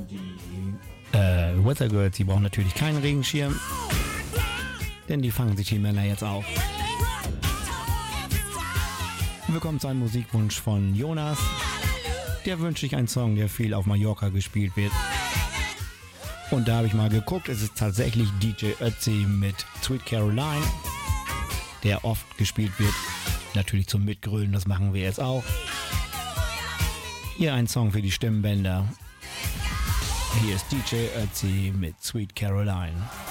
Weather Girls, die brauchen natürlich keinen Regenschirm, denn die fangen sich die Männer jetzt auf. Willkommen zu einem Musikwunsch von Jonas. Der wünscht sich einen Song, der viel auf Mallorca gespielt wird. Und da habe ich mal geguckt, es ist tatsächlich DJ Ötzi mit Sweet Caroline, der oft gespielt wird. Natürlich zum Mitgrölen, das machen wir jetzt auch. Hier ein Song für die Stimmbänder. Hier ist DJ Ötzi mit Sweet Caroline.